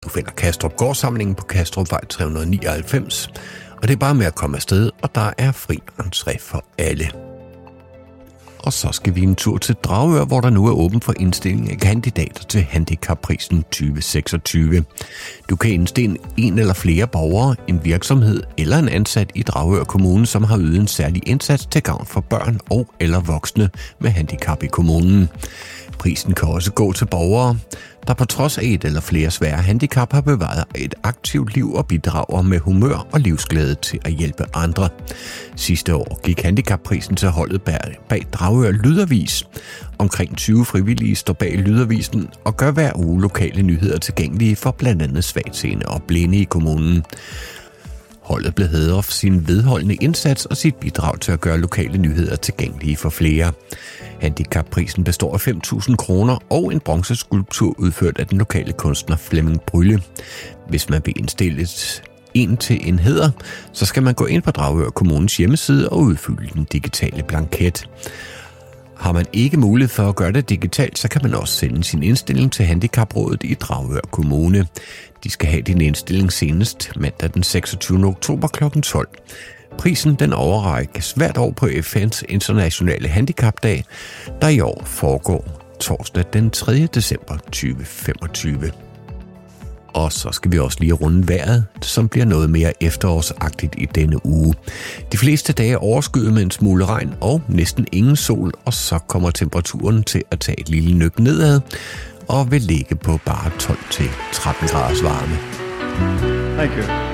Du finder Kastrup Gårdsamlingen på Kastrupvej 399, og det er bare med at komme afsted, og der er fri entré for alle. Og så skal vi en tur til Dragør, hvor der nu er åben for indstilling af kandidater til Handicapprisen 2026. Du kan indstille en eller flere borgere, en virksomhed eller en ansat i Dragør Kommune, som har ydet en særlig indsats til gavn for børn og eller voksne med handicap i kommunen. Prisen kan også gå til borgere, der på trods af et eller flere svære handicap har bevaret et aktivt liv og bidrager med humør og livsglæde til at hjælpe andre. Sidste år gik handicapprisen til holdet bag Dragør Lydavis. Omkring 20 frivillige står bag Lydavisen og gør hver uge lokale nyheder tilgængelige for blandt andet svagtseende og blinde i kommunen. Holdet blev hædret for sin vedholdende indsats og sit bidrag til at gøre lokale nyheder tilgængelige for flere. Handicapprisen består af 5.000 kroner og en bronzeskulptur udført af den lokale kunstner Flemming Brylle. Hvis man vil indstille en til en hæder, så skal man gå ind på Dragør Kommunes hjemmeside og udfylde den digitale blanket. Har man ikke mulighed for at gøre det digitalt, så kan man også sende sin indstilling til Handicaprådet i Dragør Kommune. De skal have din indstilling senest mandag den 26. oktober kl. 12. Prisen den overrækkes hvert år på FN's Internationale Handicapdag, der i år foregår torsdag den 3. december 2025. Og så skal vi også lige runde vejret, som bliver noget mere efterårsagtigt i denne uge. De fleste dage er overskyet med en smule regn og næsten ingen sol, og så kommer temperaturen til at tage et lille nøk nedad og vil ligge på bare 12-13 graders varme. Thank you.